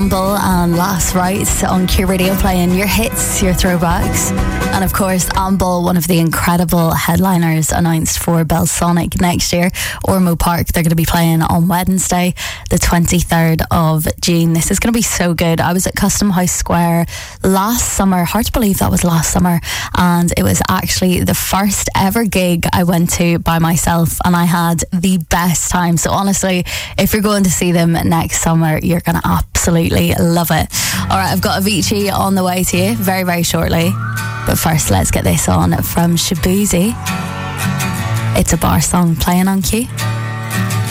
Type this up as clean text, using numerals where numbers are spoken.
Amble and Last Rites on Q Radio, playing your hits, your throwbacks. And of course, Amble, one of the incredible headliners announced for Belsonic next year, Ormo Park. They're going to be playing on Wednesday, the 23rd of June. This is going to be so good. I was at Custom House Square last summer. Hard to believe that was last summer. And it was actually the first ever gig I went to by myself, and I had the best time. So honestly, if you're going to see them next summer, you're going to absolutely love it. All right, I've got Avicii on the way to you very, very shortly. But first, let's get this on from Shaboozey. It's a bar song playing on Q.